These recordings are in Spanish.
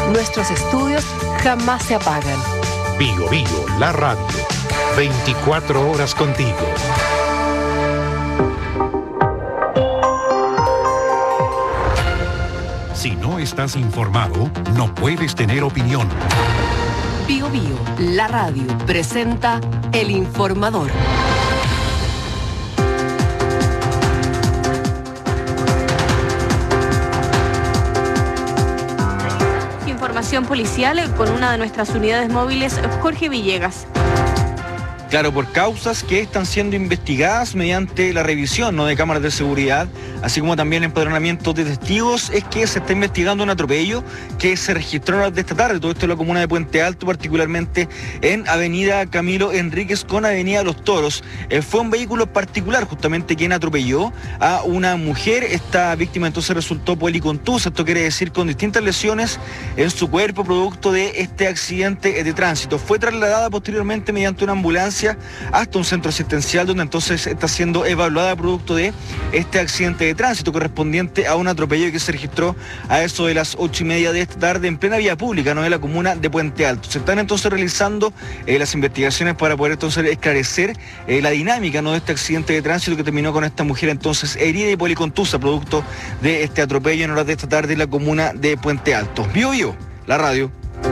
Nuestros estudios jamás se apagan. Bio Bio, la radio. 24 horas contigo. Si no estás informado, no puedes tener opinión. Bio Bio, la radio, presenta El Informador. Información policial con una de nuestras unidades móviles, Jorge Villegas. Claro, por causas que están siendo investigadas mediante la revisión de cámaras de seguridad, así como también empadronamiento de testigos, es que se está investigando un atropello que se registró en horas de esta tarde, todo esto en la comuna de Puente Alto, particularmente en avenida Camilo Enríquez con avenida Los Toros. Fue un vehículo particular justamente quien atropelló a una mujer. Esta víctima entonces resultó policontusa, esto quiere decir con distintas lesiones en su cuerpo producto de este accidente de tránsito. Fue trasladada posteriormente mediante una ambulancia hasta un centro asistencial donde entonces está siendo evaluada producto de este accidente de tránsito correspondiente a un atropello que se registró a eso de las 8:30 de esta tarde en plena vía pública, de la comuna de Puente Alto. Se están entonces realizando las investigaciones para poder entonces esclarecer la dinámica de este accidente de tránsito que terminó con esta mujer entonces herida y policontusa producto de este atropello en horas de esta tarde en la comuna de Puente Alto. Bio Bio, la radio.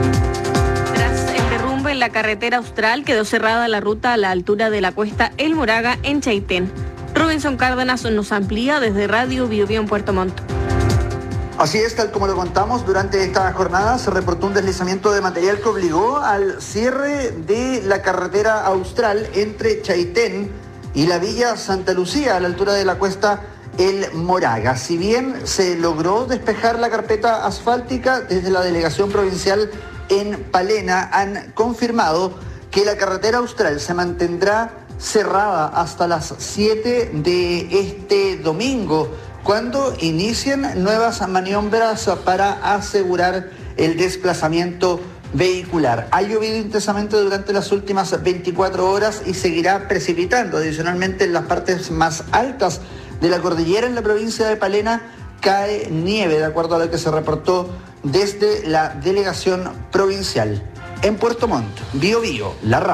En la carretera austral quedó cerrada la ruta a la altura de la cuesta El Moraga en Chaitén. Robinson Cárdenas nos amplía desde Radio Bio Bio en Puerto Montt. Así es, tal como lo contamos, durante esta jornada se reportó un deslizamiento de material que obligó al cierre de la carretera austral entre Chaitén y la villa Santa Lucía a la altura de la cuesta El Moraga. Si bien se logró despejar la carpeta asfáltica, desde la delegación provincial en Palena han confirmado que la carretera austral se mantendrá cerrada hasta las 7 de este domingo, cuando inicien nuevas maniobras para asegurar el desplazamiento vehicular. Ha llovido intensamente durante las últimas 24 horas y seguirá precipitando. Adicionalmente, en las partes más altas de la cordillera en la provincia de Palena cae nieve, de acuerdo a lo que se reportó desde la delegación provincial. En Puerto Montt, Bio Bio, la radio.